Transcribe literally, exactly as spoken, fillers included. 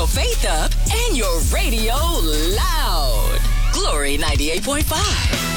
your faith up and your radio loud. Glory ninety-eight point five.